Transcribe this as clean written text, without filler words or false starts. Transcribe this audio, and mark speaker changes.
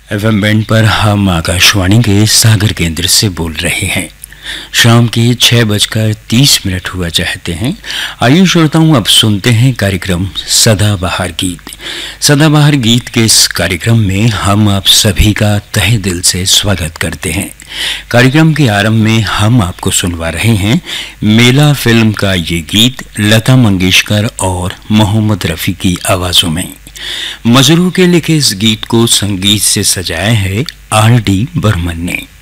Speaker 1: FM band पर हम आकाशवाणी के सागर केंद्र से बोल रहे हैं। शाम के 6:30 हुआ चाहते हैं। आइए श्रोताओं, अब सुनते हैं कार्यक्रम सदाबहार गीत। सदाबहार गीत के इस कार्यक्रम में हम आप सभी का तहे दिल से स्वागत करते हैं। कार्यक्रम के आरंभ में हम आपको सुनवा रहे हैं मेला फिल्म का ये गीत लता मंगेशकर और मोहम्मद रफ़ी की आवाज़ों में। मजरू के लिखे इस गीत को संगीत से सजाया है आर डी बर्मन ने।